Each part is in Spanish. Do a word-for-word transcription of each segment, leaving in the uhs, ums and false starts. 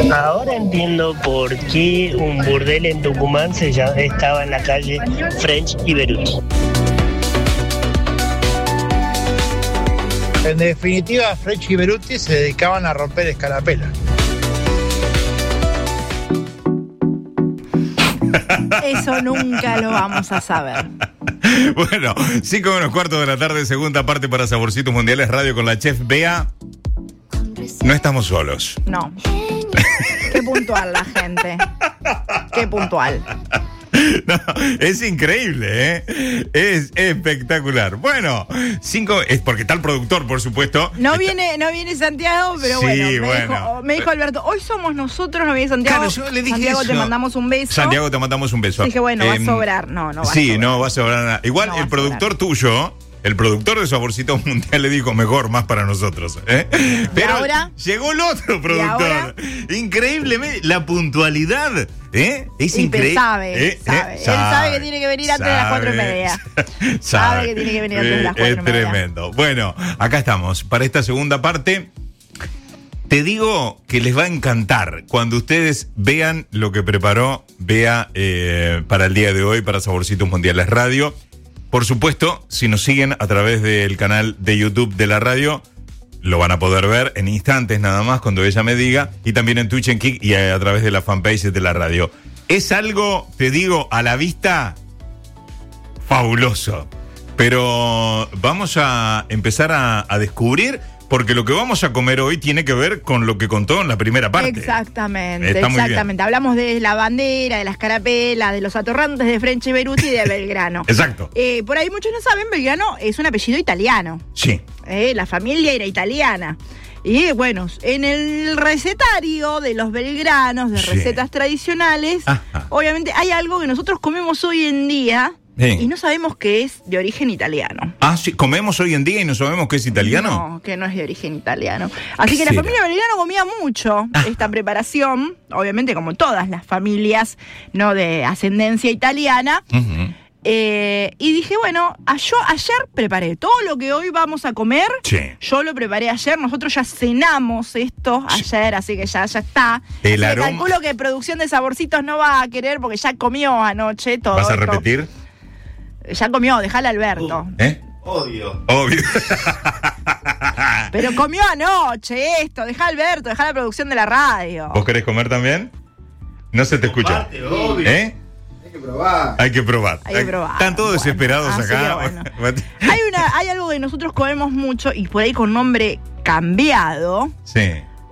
Ahora entiendo por qué un burdel en Tucumán se llama, estaba en la calle French y Beruti. En definitiva, French y Beruti se dedicaban a romper escarapelas. Eso nunca lo vamos a saber. Bueno, cinco menos cuarto de la tarde, segunda parte para Saborcitos Mundiales Radio con la chef Bea. No estamos solos. No. Qué puntual la gente. Qué puntual. No, es increíble, ¿eh? Es espectacular. Bueno, cinco, es porque está el productor, por supuesto. No está... viene, no viene Santiago, pero sí, bueno, me, bueno. Dijo, me dijo Alberto, hoy somos nosotros, no viene Santiago. Claro, yo le dije Santiago, eso. te mandamos un beso. Santiago, te mandamos un beso. Dije, bueno, eh, va a sobrar. No, no va sí, a sobrar. no va a sobrar nada. Igual no el productor tuyo, el productor de Saborcitos Mundial le dijo, mejor, más para nosotros. ¿eh? Pero ahora? Llegó el otro productor. Increíblemente, la puntualidad, ¿eh? Es y increíble. Sabe, ¿eh? sabe. ¿eh? Él sabe que tiene que venir antes sabe, de las cuatro y media. Sabe, sabe que tiene que venir antes de las cuatro y media. Es tremendo. Bueno, acá estamos para esta segunda parte. Te digo que les va a encantar cuando ustedes vean lo que preparó Bea eh, para el día de hoy para Saborcitos Mundiales Radio. Por supuesto, si nos siguen a través del canal de YouTube de la radio, lo van a poder ver en instantes nada más cuando ella me diga, y también en Twitch, en Kick y a, a través de la fanpage de la radio. Es algo, te digo, a la vista fabuloso. Pero vamos a empezar a, a descubrir, porque lo que vamos a comer hoy tiene que ver con lo que contó en la primera parte. Exactamente, Está muy exactamente. bien. Hablamos de la bandera, de las carapelas, de los atorrantes de French y Beruti y de Belgrano. Exacto. Eh, por ahí muchos no saben, Belgrano es un apellido italiano. Sí. Eh, la familia era italiana. Y bueno, en el recetario de los belgranos, de Sí. recetas tradicionales, Ajá. obviamente hay algo que nosotros comemos hoy en día Sí. y no sabemos que es de origen italiano. Ah, sí, comemos hoy en día y no sabemos que es italiano. No, que no es de origen italiano. Así ¿Qué que la será? familia Belgrano comía mucho Ah. esta preparación, obviamente como todas las familias, no, de ascendencia italiana. Uh-huh. Eh, y dije, bueno, a- yo ayer preparé todo lo que hoy vamos a comer. Sí. Yo lo preparé ayer, nosotros ya cenamos esto ayer, así que ya, ya está. El Así que aroma- calculo que producción de Saborcitos no va a querer porque ya comió anoche todo. ¿Vas a esto. repetir? Ya comió, dejale a Alberto. ¿Eh? Obvio. Obvio. Pero comió anoche esto, dejá a Alberto, dejá la producción de la radio. ¿Vos querés comer también? No se te escucha. Comparte, obvio. ¿Eh? Hay que probar. Hay que probar. Hay que probar. Están todos Bueno, desesperados así acá. que bueno. Hay, una, hay algo que nosotros comemos mucho y por ahí con nombre cambiado, Sí.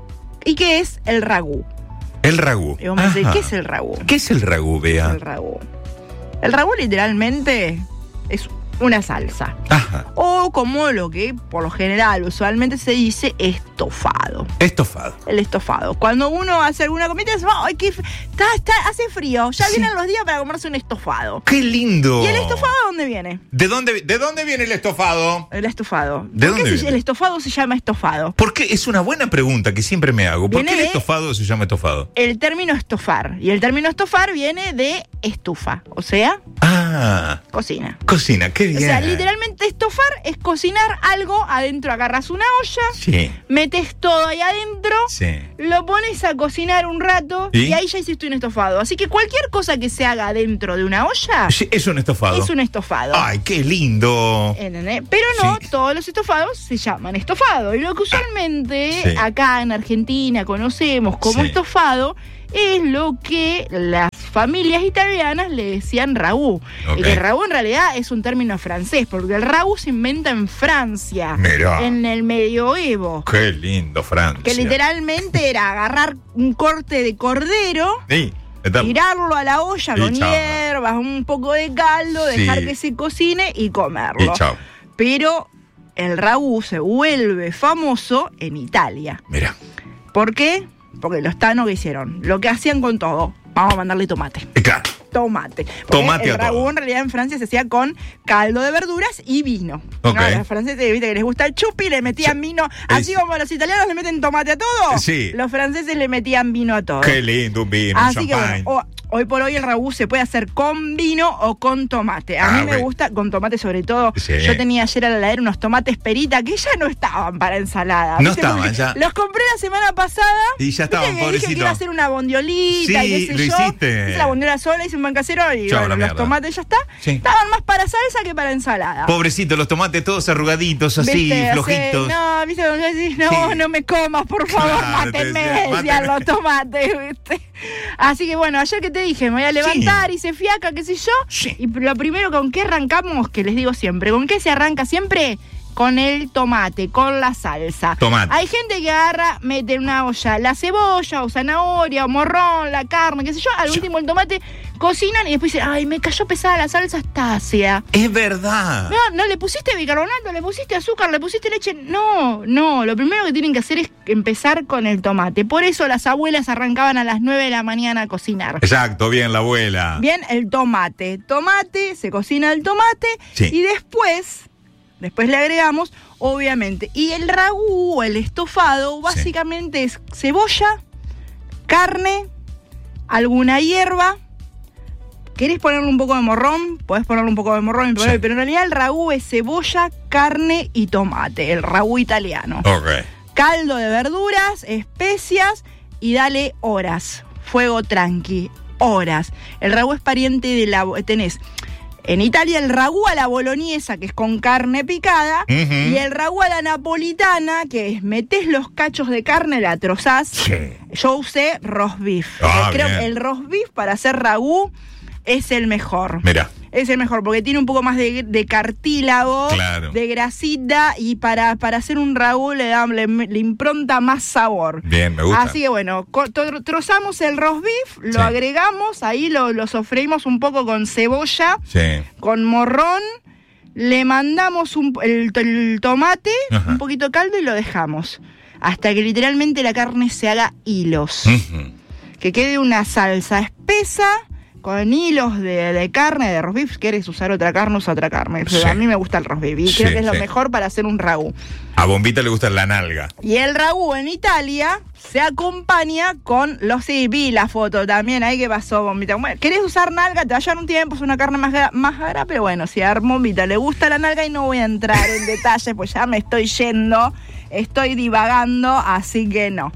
y que es el ragú. El ragú. Y vos me decís, Ajá. ¿qué es el ragú? ¿Qué es el ragú, Bea? El ragú. El ragú literalmente es una salsa. Ajá. O como lo que por lo general usualmente se dice estofado. Estofado. El estofado. Cuando uno hace alguna comida, dice, ¡ay, qué f- está, está, hace frío! Ya Sí. vienen los días para comerse un estofado. ¡Qué lindo! ¿Y el estofado de dónde viene? ¿De dónde, ¿De dónde viene el estofado? El estofado. ¿De ¿Por qué dónde se- viene? el estofado se llama estofado? Porque es una buena pregunta que siempre me hago. ¿Por Viene qué el de- estofado se llama estofado? El término estofar. Y el término estofar viene de estufa. O sea, Ah, cocina. cocina, qué bien. O sea, literalmente estofar es cocinar algo adentro. Agarras una olla, Sí, metes todo ahí adentro, sí. lo pones a cocinar un rato ¿Y? y ahí ya hiciste un estofado. Así que cualquier cosa que se haga dentro de una olla Sí, es un estofado. es un estofado. Ay, qué lindo. ¿Entendés? Pero no Sí. todos los estofados se llaman estofado. Y lo que usualmente Sí. acá en Argentina conocemos como Sí. estofado es lo que las familias italianas le decían ragú. Ok. Y que el ragú en realidad es un término francés, porque el ragú se inventa en Francia, Mirá. en el medioevo. Qué lindo, Francia. Que literalmente era agarrar un corte de cordero, Sí, está- tirarlo a la olla Y con chao. hierbas, un poco de caldo, Sí. dejar que se cocine y comerlo. Y chao. Pero el ragú se vuelve famoso en Italia. Mira. ¿Por qué? Porque los tanos que hicieron, lo que hacían con todo, vamos a mandarle tomate. Eh, Claro. Tomate. Porque Tomate el a ragú todo. en realidad en Francia se hacía con caldo de verduras y vino. Ok. No, los franceses, viste que les gusta el chupi, le metían vino. Así Es- como los italianos le meten tomate a todo, Sí. los franceses le metían vino a todo. Qué lindo un vino, un Así que champán. bueno, o- hoy por hoy el ragú se puede hacer con vino o con tomate. A Ah, mí me ok. gusta con tomate sobre todo. Sí. Yo tenía ayer a la heladera unos tomates perita que ya no estaban para ensalada. No ¿viste? estaban, Porque ya. Los compré la semana pasada. Y ya estaban, ¿viste que dije que pobrecito. iba a hacer una bondiolita Sí, y qué sé lo yo. hiciste. Hice la bondiola sola, hice un buen casero y Chau, bueno, la los mierda. tomates ya está. Sí. Estaban más para salsa que para ensalada. Pobrecito, los tomates todos arrugaditos, así, ¿Viste? flojitos. Así, no, viste, cuando decís, no, Sí. no me comas, por favor, Claro, te mátenme, decía, decían mátenme. los tomates, ¿viste? Así que bueno, ayer que te dije, me voy a levantar, hice fiaca, qué sé yo. Sí. Y lo primero, ¿con qué arrancamos? Que les digo siempre, ¿con qué se arranca siempre? Con el tomate, con la salsa. Tomate. Hay gente que agarra, mete en una olla la cebolla o zanahoria o morrón, la carne, qué sé yo. Al Sí. último el tomate, cocinan y después dicen, ay, me cayó pesada la salsa, está ácida. Es verdad. No, no le pusiste bicarbonato, le pusiste azúcar, le pusiste leche. No, no, lo primero que tienen que hacer es empezar con el tomate. Por eso las abuelas arrancaban a las nueve de la mañana a cocinar. Exacto, bien, la abuela. Bien, el tomate. Tomate, se cocina el tomate Sí. y después, después le agregamos, obviamente. Y el ragú, el estofado, básicamente es cebolla, carne, alguna hierba. ¿Querés ponerle un poco de morrón? Podés ponerle un poco de morrón, Sí. pero en realidad el ragú es cebolla, carne y tomate, el ragú italiano. Ok. Caldo de verduras, especias y dale horas. Fuego tranqui, horas. El ragú es pariente de la... Tenés en Italia el ragú a la boloñesa, que es con carne picada, Ujú. y el ragú a la napolitana, que es metés los cachos de carne, la trozás. Sí. Yo usé roast beef. Ah, Creo bien. que el roast beef para hacer ragú es el mejor. Mira. Es el mejor, porque tiene un poco más de, de cartílago, Claro. de grasita, y para, para hacer un ragú le, da, le, le impronta más sabor. Bien, me gusta. Así que bueno, co- tro- trozamos el roast beef, lo Sí. agregamos, ahí lo, lo sofreímos un poco con cebolla, Sí. con morrón, le mandamos un, el, el tomate, Ajá. un poquito de caldo y lo dejamos. Hasta que literalmente la carne se haga hilos. Ujú. Que quede una salsa espesa con hilos de, de carne, de roast beef. ¿Quieres usar otra carne? Usa otra carne. Pero Sí. a mí me gusta el roast beef y Sí, creo que es lo sí. mejor para hacer un ragú. A Bombita le gusta la nalga. Y el ragú en Italia se acompaña con los... Sí, vi la foto también. Ahí que pasó, Bombita. Bueno, ¿querés usar nalga? Te va a llevar un tiempo, es una carne más, gra- más agra, pero bueno, si a Bombita le gusta la nalga y no voy a entrar en detalles, pues ya me estoy yendo, estoy divagando, así que no.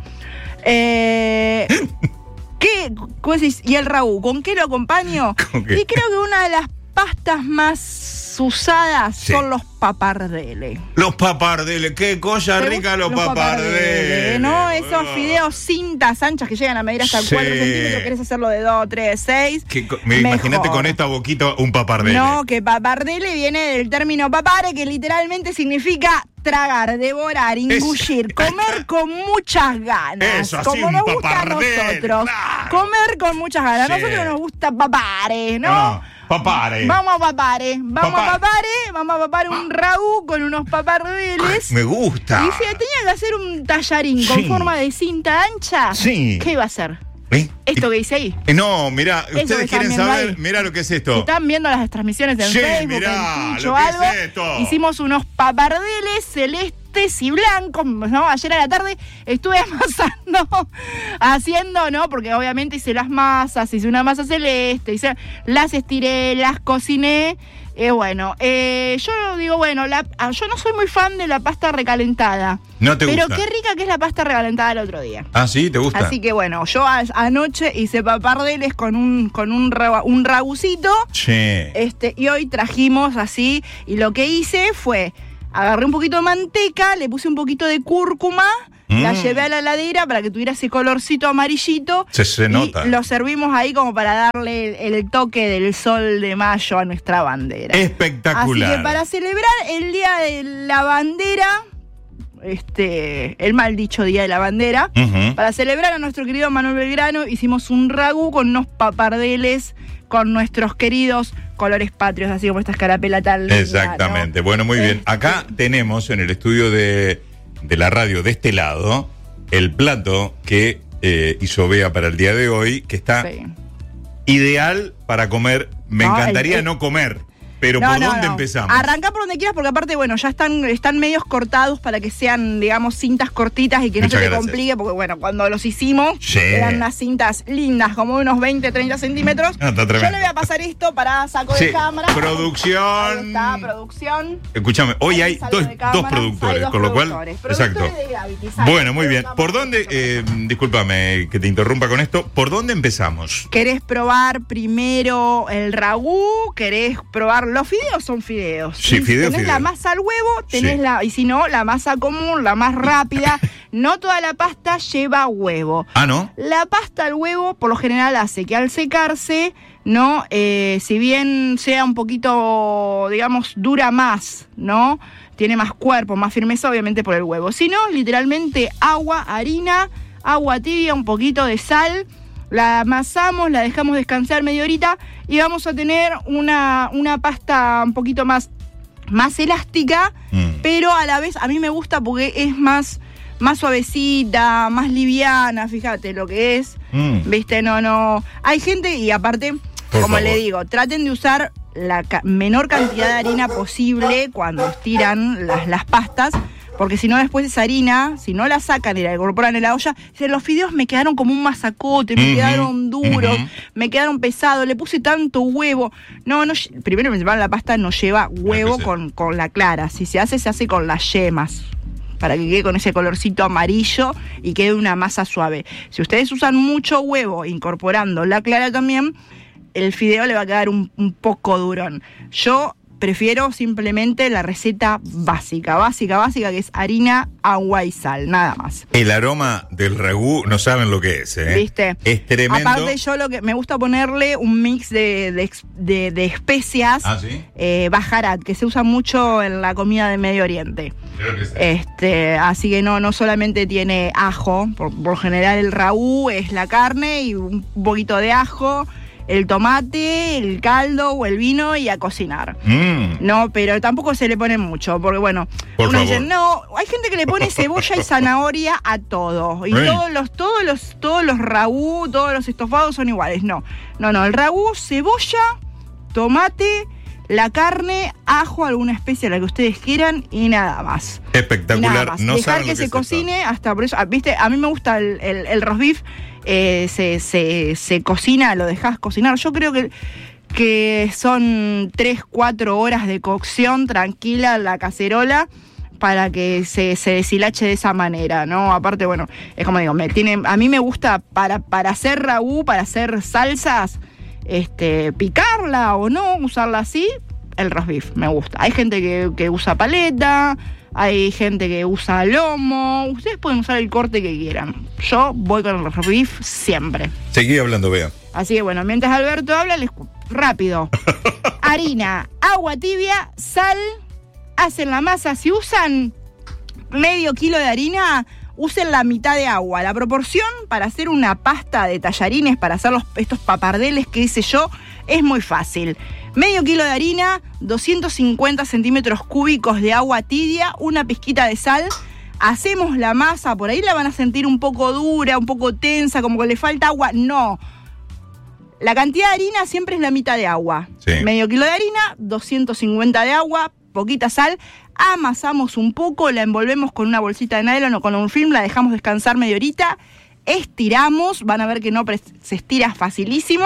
Eh... ¿Qué? ¿Cómo decís? ¿Y el ragú? ¿Con qué lo acompaño? ¿Con qué? Y creo que una de las pastas más usadas Sí. son los papardeles. Los papardeles, qué cosa ¿Te rica gustan los papardeles. ¿No? Esos Ah. fideos cintas anchas que llegan a medir hasta Sí. cuatro centímetros. ¿Querés hacerlo de dos, tres, seis? Qué co- me- Imagínate con esta boquita un papardele. No, que papardele viene del término papare, que literalmente significa tragar, devorar, ingullir, comer con muchas ganas. Eso, así, como un nos gusta a papardel, nosotros. claro. Comer con muchas ganas. Sí. A nosotros nos gusta papare, ¿no? No, papare. Vamos a papare, vamos Papare. a papare, vamos a papare un ragú con unos papardeles. Me gusta. Y si tenía que hacer un tallarín con Sí. forma de cinta ancha, Sí. ¿qué iba a hacer? ¿Eh? Esto que dice ahí. Eh, No, mira, que ustedes están quieren viendo saber, ahí. mira lo que es Si esto. están viendo las transmisiones en Sí, Facebook, mirá, en Twitch lo o que es algo, esto. hicimos unos papardeles celestes y blancos, ¿no? Ayer a la tarde estuve amasando, haciendo, ¿no? Porque obviamente hice las masas, hice una masa celeste, hice, las estiré, las cociné. Eh, bueno, eh, yo digo, bueno, la, ah, yo no soy muy fan de la pasta recalentada. No te Pero gusta. qué rica que es la pasta recalentada el otro día. Ah, sí, ¿te gusta? Así que bueno, yo a- anoche hice papardeles con un, con un, ra- un ragucito. Sí. Este, y hoy trajimos así, y lo que hice fue, agarré un poquito de manteca, le puse un poquito de cúrcuma, Mm. la llevé a la heladera para que tuviera ese colorcito amarillito. Se, se y nota. lo servimos ahí como para darle el, el toque del sol de mayo a nuestra bandera. Espectacular. Así que para celebrar el Día de la Bandera, este, el mal dicho Día de la Bandera, Ujú. para celebrar a nuestro querido Manuel Belgrano, hicimos un ragú con unos papardeles con nuestros queridos colores patrios, así como esta escarapela tan linda, Exactamente. ¿no? Bueno, muy bien. Este, Acá tenemos en el estudio de, de la radio de este lado el plato que eh, hizo Bea para el día de hoy, que está sí. ideal para comer. Me No, encantaría el- no comer. Pero No, ¿por no, dónde no. empezamos? Arranca por donde quieras, porque aparte, bueno, ya están, están medios cortados para que sean, digamos, cintas cortitas y que no Muchas se te gracias. complique, porque bueno, cuando los hicimos, Sí. eran unas cintas lindas, como unos veinte, treinta centímetros. Ah, está Yo tremendo. le voy a pasar esto para saco Sí. de cámara. Producción. Ahí está, producción. Escúchame, hoy Ahí hay salgo dos, de cámara, dos productores, hay dos con lo cual. productores. Exacto. Productores de Gravity, salgo Bueno, muy de bien. cámara, ¿Por dónde, eh, discúlpame que te interrumpa con esto, ¿por dónde empezamos? ¿Querés probar primero el ragú? ¿Querés probar los fideos? Son fideos. Sí, fideos, Tenés fideos. la masa al huevo, tenés Sí. la, y si no, la masa común, la más rápida. No toda la pasta lleva huevo. Ah, ¿no? La pasta al huevo, por lo general, hace que al secarse, ¿no? Eh, si bien sea un poquito, digamos, dura más, ¿no? Tiene más cuerpo, más firmeza, obviamente por el huevo. Si no, literalmente agua, harina, agua tibia, un poquito de sal. La amasamos, la dejamos descansar media horita y vamos a tener una, una pasta un poquito más, más elástica, Mm. pero a la vez a mí me gusta porque es más, más suavecita, más liviana, fíjate lo que es. Mm. Viste, no, no. Hay gente, y aparte, Por como favor. le digo, traten de usar la ca- menor cantidad de harina posible cuando estiran las, las pastas, porque si no después esa harina, si no la sacan y la incorporan en la olla, dicen, los fideos me quedaron como un masacote, me Ujú, quedaron duros, ujú. me quedaron pesados, le puse tanto huevo. No, no, lle- primero principal la pasta no lleva huevo Empecé. con, con la clara. Si se hace, se hace con las yemas, para que quede con ese colorcito amarillo y quede una masa suave. Si ustedes usan mucho huevo incorporando la clara también, el fideo le va a quedar un, un poco durón. Yo prefiero simplemente la receta básica, básica, básica, que es harina, agua y sal, nada más. El aroma del ragú, no saben lo que es, ¿eh? ¿Viste? Es tremendo. Aparte yo lo que me gusta ponerle un mix de, de, ex- de- de especias, Ah, ¿sí? eh, baharat, que se usa mucho en la comida de Medio Oriente. Creo que sí. Este, así que no, no solamente tiene ajo, por, por general el ragú es la carne y un poquito de ajo, el tomate, el caldo o el vino y a cocinar. Mm. No, pero tampoco se le pone mucho, porque bueno, Por uno favor. dice, no, hay gente que le pone cebolla y zanahoria a todo. Y Right. todos los, todos los, todos los ragú, todos los estofados son iguales. No, no, no, el ragú, cebolla, tomate, la carne, ajo, alguna especia, la que ustedes quieran, y nada más. Y Espectacular. nada más. No Dejar saben que lo que se es esto. cocine hasta por eso. ah, Viste, a mí me gusta el, el, el roast beef, eh, se, se, se cocina, lo dejas cocinar. Yo creo que, que son tres, cuatro horas de cocción tranquila en la cacerola para que se, se deshilache de esa manera, ¿no? Aparte, bueno, es como digo, me tiene, a mí me gusta para, para hacer ragú, para hacer salsas, este, picarla o no, usarla así, el roast beef, me gusta. Hay gente que, que usa paleta, hay gente que usa lomo, ustedes pueden usar el corte que quieran. Yo voy con el roast beef siempre. Seguí hablando, Bea. Así que bueno, mientras Alberto habla, les cu- rápido. Harina, agua tibia, sal, hacen la masa. Si usan medio kilo de harina, usen la mitad de agua. La proporción para hacer una pasta de tallarines, para hacer los, estos papardeles que hice yo, es muy fácil. Medio kilo de harina, doscientos cincuenta centímetros cúbicos de agua tibia, una pizquita de sal. Hacemos la masa, por ahí la van a sentir un poco dura, un poco tensa, como que le falta agua. No. La cantidad de harina siempre es la mitad de agua. Sí. Medio kilo de harina, doscientos cincuenta de agua, poquita sal. Amasamos un poco, la envolvemos con una bolsita de nylon o con un film, la dejamos descansar media horita. Estiramos, van a ver que no pre- se estira facilísimo.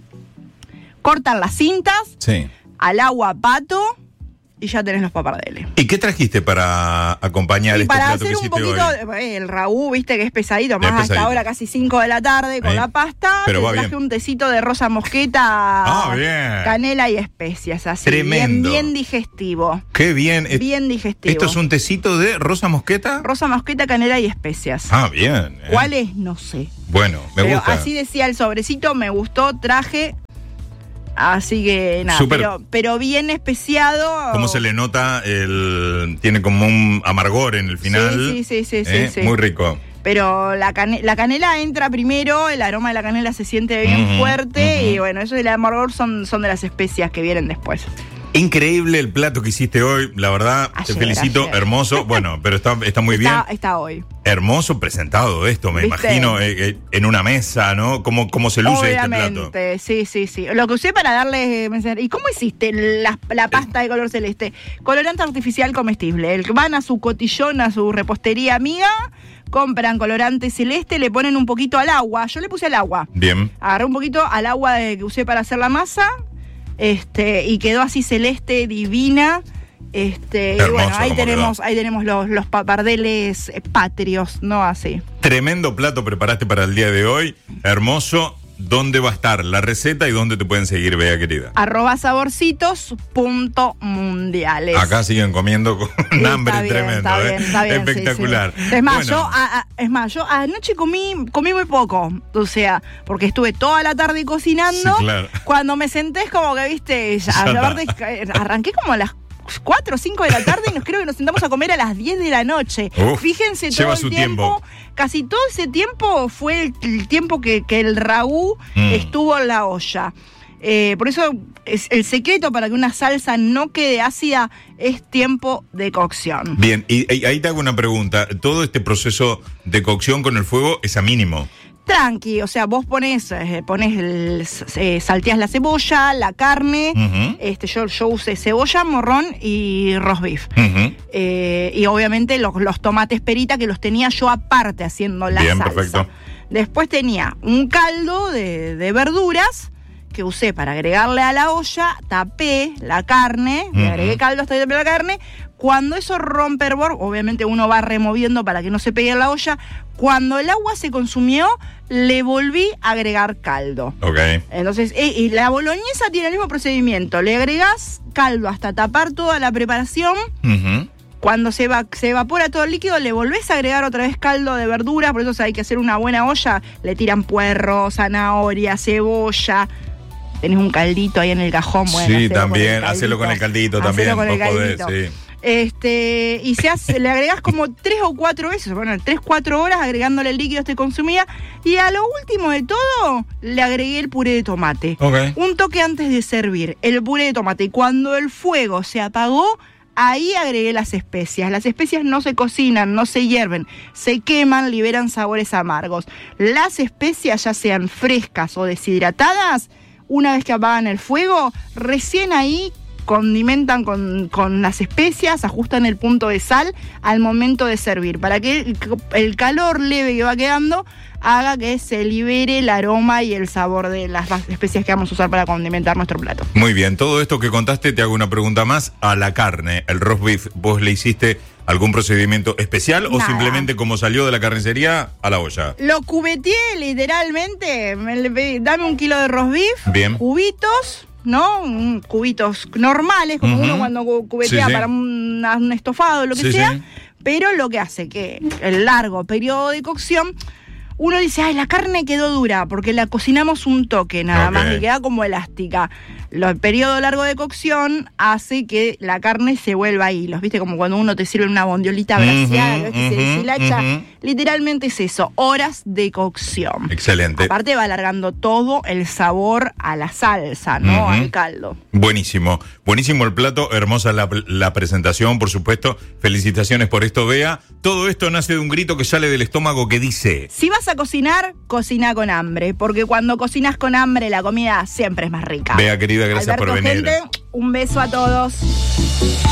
Cortan las cintas, Sí. al agua pato y ya tenés los papardeles. ¿Y qué trajiste para acompañar Y este para plato hacer que un hiciste poquito, hoy? eh, el ragú, viste que es pesadito, Es más hasta pesadito. ahora casi cinco de la tarde con Ahí. la pasta. Pero te va traje bien. un tecito de rosa mosqueta, Ah, bien. canela y especias, así. Tremendo. Bien, bien digestivo. Qué bien. Es- Bien digestivo. ¿Esto es un tecito de rosa mosqueta? Rosa mosqueta, canela y especias. Ah, bien. eh. ¿Cuál es? No sé. Bueno, me Pero gusta. así decía el sobrecito, me gustó, traje. Así que nada, Súper. pero, pero bien especiado. ¿Cómo se le nota? El, tiene como un amargor en el final. Sí, sí, sí, sí, ¿eh? sí, sí. Muy rico. Pero la, cane- la canela entra primero, el aroma de la canela se siente bien Ujú, fuerte ujú. y bueno, eso del amargor son, son de las especias que vienen después. Increíble el plato que hiciste hoy, la verdad, te Ayer, felicito, ayer. hermoso. Bueno, pero está, está muy bien. Está, está hoy. Hermoso presentado esto, me ¿Viste? imagino, eh, eh, en una mesa, ¿no? ¿Cómo, cómo se luce Obviamente, este plato? sí, sí, sí. Lo que usé para darle... ¿Y cómo hiciste la, la pasta de color celeste? Colorante artificial comestible. El, van a su cotillón, a su repostería amiga, compran colorante celeste, le ponen un poquito al agua. Yo le puse al agua. Bien. Agarré un poquito al agua de, que usé para hacer la masa, este, y quedó así celeste, divina. Este, Hermoso, y bueno, ahí ¿cómo tenemos, quedó? ahí tenemos los, los papardeles eh, patrios, ¿no? Así. Tremendo plato preparaste para el día de hoy. Hermoso. ¿Dónde va a estar la receta y dónde te pueden seguir, Bea querida? Arroba saborcitos punto mundiales. Acá siguen comiendo con un Sí, hambre está bien, tremendo, está ¿eh? bien, está bien, Espectacular. sí, sí. Es más, Bueno, yo, a- a- es más, yo anoche comí, comí muy poco, o sea, porque estuve toda la tarde cocinando. Sí, claro. Cuando me senté es como que, viste, ya, Ya aparte, arranqué como a las cuatro o cinco de la tarde y nos creo que nos sentamos a comer a las diez de la noche. Uf, Fíjense todo lleva el su tiempo, tiempo. casi todo ese tiempo fue el, el tiempo que, que el ragú Mm. estuvo en la olla. Eh, por eso es el secreto para que una salsa no quede ácida es tiempo de cocción. bien, y, y ahí te hago una pregunta. Todo este proceso de cocción con el fuego es a mínimo. Tranqui, o sea, vos pones, eh, pones el, eh, salteás la cebolla, la carne, Ujú. este, yo, yo usé cebolla, morrón y roast beef. Ujú. Eh, y obviamente los, los tomates perita que los tenía yo aparte haciendo la Bien, salsa. perfecto. Después tenía un caldo de, de verduras que usé para agregarle a la olla, tapé la carne, le Ujú. agregué caldo hasta que tapé la carne. Cuando eso rompe hervor, obviamente uno va removiendo para que no se pegue en la olla. Cuando el agua se consumió, le volví a agregar caldo. Ok. Entonces, eh, y la boloñesa tiene el mismo procedimiento. Le agregás caldo hasta tapar toda la preparación. Ujú. Cuando se, va, se evapora todo el líquido, le volvés a agregar otra vez caldo de verduras. Por eso hay que hacer una buena olla. Le tiran puerro, zanahoria, cebolla. Tenés un caldito ahí en el cajón. Bueno, Sí, hacelo con el también, caldito. hacelo con el caldito Hacelo también. con el vos podés, caldito. sí. Este, y se hace, le agregás como tres o cuatro veces, bueno, tres, cuatro horas agregándole el líquido este consumía. Y a lo último de todo, le agregué el puré de tomate. Ok. Un toque antes de servir, el puré de tomate. Y cuando el fuego se apagó, ahí agregué las especias. Las especias no se cocinan, no se hierven, se queman, liberan sabores amargos. Las especias, ya sean frescas o deshidratadas, una vez que apagan el fuego, recién ahí condimentan con, con las especias, ajustan el punto de sal al momento de servir, para que el, el calor leve que va quedando haga que se libere el aroma y el sabor de las, las especias que vamos a usar para condimentar nuestro plato. Muy bien, todo esto que contaste, te hago una pregunta más. A la carne, el roast beef, ¿vos le hiciste algún procedimiento especial o Nada. simplemente como salió de la carnicería a la olla? Lo cubeteé literalmente, me le pedí, dame un kilo de roast beef, Bien. cubitos, ¿no? Mm, Cubitos normales, como Ujú. uno cuando cu- cubetea Sí, sí. para un, un estofado o lo que Sí, sea, sí. pero lo que hace que el largo periodo de cocción, uno dice, ay, la carne quedó dura, porque la cocinamos un toque nada Ok. más y queda como elástica. Lo- El periodo largo de cocción hace que la carne se vuelva a hilos, ¿viste? Como cuando uno te sirve una bondiolita braseada, Ujú, ¿ves? Que se ujú, deshilacha. ujú. Literalmente es eso, horas de cocción. Excelente. Aparte va alargando todo el sabor a la salsa, ¿no? Ujú. Al caldo. Buenísimo, buenísimo el plato, hermosa la, la presentación, por supuesto. Felicitaciones por esto, Bea. Todo esto nace de un grito que sale del estómago que dice... Si vas a cocinar, cocina con hambre, porque cuando cocinas con hambre la comida siempre es más rica. Bea, querida, gracias Alberto, por venir. gente, un beso a todos.